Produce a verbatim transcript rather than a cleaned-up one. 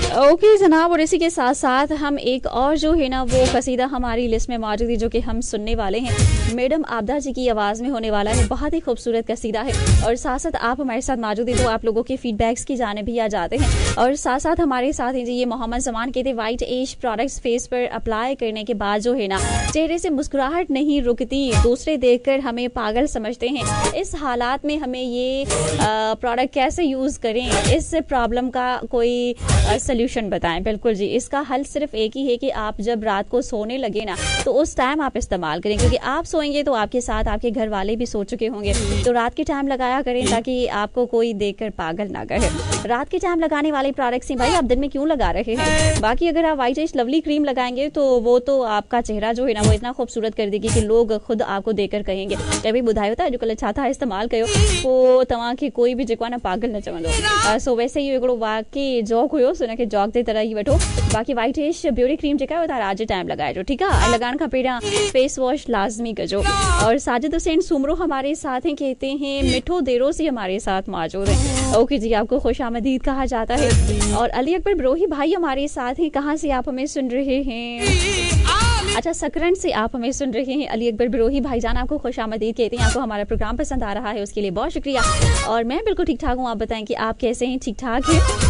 Okay जनाब, और इसी के साथ साथ हम एक और जो है ना वो कसीदा हमारी लिस्ट में मौजूद है जो कि हम सुनने वाले हैं। मैडम आबदा जी की आवाज़ में होने वाला है, बहुत ही खूबसूरत कसीदा है। और साथ साथ आप हमारे साथ मौजूद है तो आप लोगों के फीडबैक्स की जाने भी आ जाते हैं। और साथ साथ हमारे साथ हैं जी ये मोहम्मद जमान कहते वाइट एज प्रोडक्ट्स फेस पर अप्लाई करने के बाद जो है ना चेहरे से मुस्कुराहट नहीं रुकती, दूसरे देखकर हमें पागल समझते हैं। इस हालात में हमें ये प्रोडक्ट कैसे यूज़ करें, इस प्रॉब्लम का कोई सोल्यूशन बताएं। बिल्कुल जी, इसका हल सिर्फ एक ही है कि आप जब रात को सोने लगे ना तो उस टाइम आप इस्तेमाल करें, क्योंकि आप सोएंगे तो आपके साथ आपके घर वाले भी सो चुके होंगे। तो रात के टाइम लगाया करें ताकि आपको कोई देखकर पागल ना करे। रात के टाइम लगाने वाले प्रोडक्ट्स हैं भाई, आप दिन में क्यों लगा रहे हैं। बाकी अगर आप वाइट एज लवली क्रीम लगाएंगे तो वो तो आपका चेहरा जो है ना वो इतना खूबसूरत कर देगी कि लोग खुद आपको देखकर कहेंगे कभी बुधाई होता है जो कल छा था इस्तेमाल कयो पोइ तव्हांखे कोई भी जेको आहे न पागल न चवंदो। सो वैसे इहो हिकिड़ो वाकई जॉक हुयो, सो हिनखे जॉक जे तरह ई वठो। बाक़ी वाइट एज ब्यूटी क्रीम जेका आहे तव्हां रात जे टाइम लॻाइजो, ठीकु आहे। ऐं लॻाइण खां पहिरियां फेस वॉश लाज़मी कजो। और साजिद हुसैन सुमरो हमारे साथ हैं, कहते हैं मिठो देरोसी हमारे साथ मौजूद है। ओके जी, आपको खुश आमदीद कहा जाता है। और अली अकबर बरोही भाई हमारे साथ हैं, कहाँ से आप हमें सुन रहे हैं? अच्छा, सकरन से आप हमें सुन रहे हैं। अली अकबर बिरोही भाईजान आपको खुश आमदीद कहते हैं, आपको हमारा प्रोग्राम पसंद आ रहा है उसके लिए बहुत शुक्रिया। और मैं बिल्कुल ठीक ठाक हूँ, आप बताएं कि आप कैसे हैं? ठीक ठाक हैं?